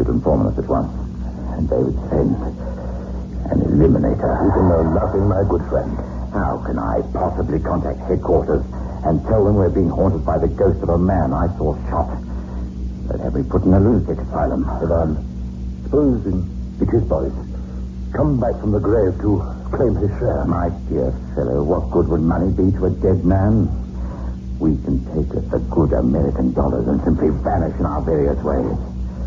should inform us at once. And David sent an eliminator. You can know nothing, my good friend. How can I possibly contact headquarters and tell them we're being haunted by the ghost of a man I saw shot? They'd have me put in a lunatic asylum. Ivan, suppose it is Boris. Come back from the grave to claim his share. My dear fellow, what good would money be to a dead man? We can take us the good American dollars and simply vanish in our various ways.